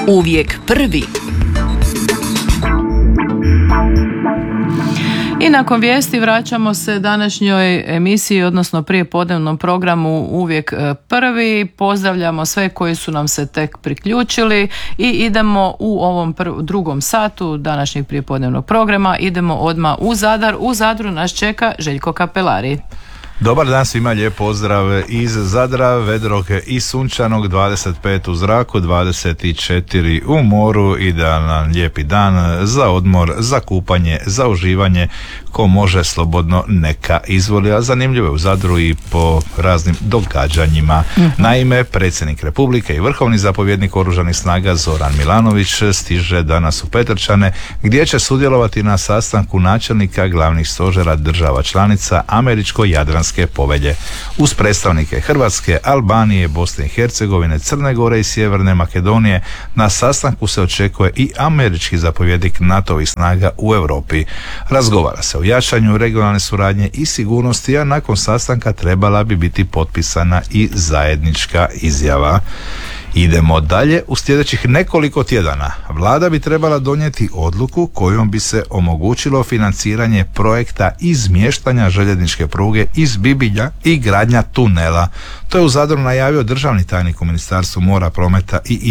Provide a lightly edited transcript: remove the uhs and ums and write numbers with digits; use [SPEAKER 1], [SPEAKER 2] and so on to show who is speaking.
[SPEAKER 1] Uvijek prvi.
[SPEAKER 2] I nakon vijesti vraćamo se današnjoj emisiji, odnosno prijepodnevnom programu Uvijek prvi. Pozdravljamo sve koji su nam se tek priključili i idemo u ovom drugom satu današnjeg prijepodnevnog programa. Idemo odmah u Zadar. U Zadru nas čeka Željko Kapelari.
[SPEAKER 3] Dobar dan svima, lijep pozdrav iz Zadra, vedrog i sunčanog, 25 u zraku, 24 u moru, idealan lijepi dan za odmor, za kupanje, za uživanje, ko može slobodno neka izvoli, a zanimljivo je u Zadru i po raznim događanjima. Naime, predsjednik Republike i vrhovni zapovjednik Oružanih snaga Zoran Milanović stiže danas u Petrčane, gdje će sudjelovati na sastanku načelnika glavnih stožera država članica Američko-Jadranske povelje. Uz predstavnike Hrvatske, Albanije, Bosne i Hercegovine, Crne Gore i Sjeverne Makedonije na sastanku se očekuje i američki zapovjednik NATO-ovih snaga u Europi. Razgovara se o jačanju regionalne suradnje i sigurnosti, a nakon sastanka trebala bi biti potpisana i zajednička izjava. Idemo dalje. U sljedećih nekoliko tjedana vlada bi trebala donijeti odluku kojom bi se omogućilo financiranje projekta izmještanja željezničke pruge iz Bibilja i gradnja tunela. To je u Zadru najavio državni tajnik u Ministarstvu mora, prometa i